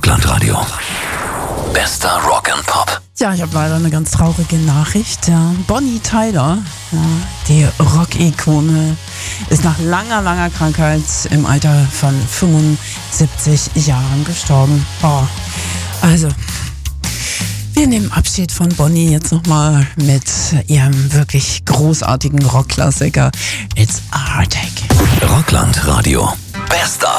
Rockland-Radio. Bester Rock and Pop. Ja, ich habe leider eine ganz traurige Nachricht. Ja, Bonnie Tyler, die Rock-Ikone, ist nach langer Krankheit im Alter von 75 Jahren gestorben. Oh, also, wir nehmen Abschied von Bonnie jetzt nochmal mit ihrem wirklich großartigen Rockklassiker It's a Heartache. Rockland-Radio. Bester